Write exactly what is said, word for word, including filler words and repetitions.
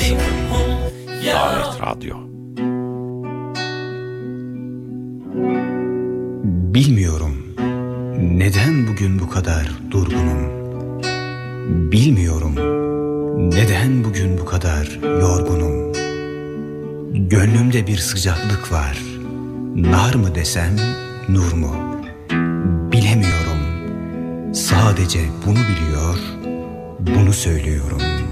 Ahmet Radyo. Bilmiyorum neden bugün bu kadar durgunum. Bilmiyorum neden bugün bu kadar yorgunum. Gönlümde bir sıcaklık var. Nar mı desem, nur mu? Bilemiyorum. Sadece bunu biliyor, bunu söylüyorum.